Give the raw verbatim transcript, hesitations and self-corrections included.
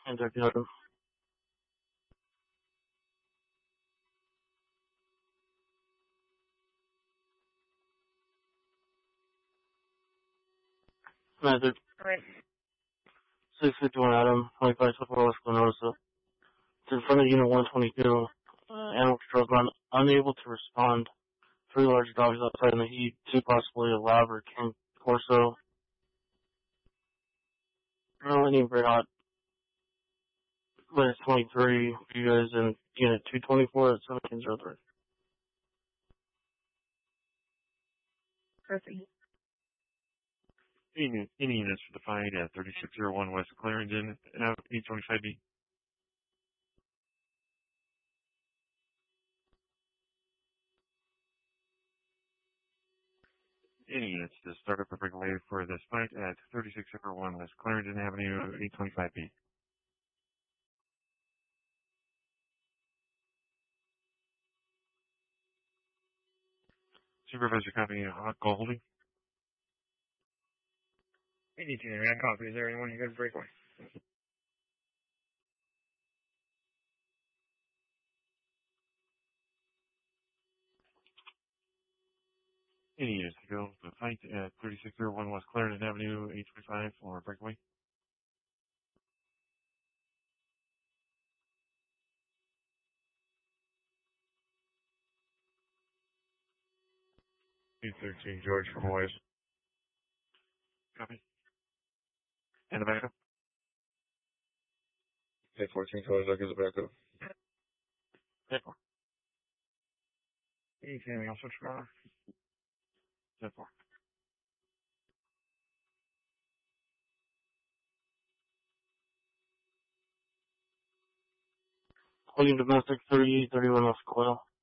Contact item. Method. Right. six fifty-one Adam, twenty-five Southwest West Glenosa. It's in front of Unit one twenty-two. Uh, animal control ground unable to respond. Three large dogs outside in the heat, two possibly a lab or king corso. Really very hot. But it's twenty-three. You guys in Unit two twenty-four at seventeen oh three. Perfect. Any, any units are defined at thirty-six oh one West Clarendon, eight twenty-five B. Any units to start up a breakaway for this fight at thirty-six oh one West Clarendon Avenue, eight twenty-five B. Supervisor copy, hot call holding. eighty-two, man, copy. Is there anyone who goes breakaway? Any units to go to the fight at thirty-six oh one West Clarendon Avenue, eight twenty-five for breakaway. two thirteen George from Hawaii. Copy. And the backup? eight fourteen Kawasaki is the backup. ten four. eighty-two, I'll switch car. ten four. Holding domestic thirty-eight thirty-one West Coil.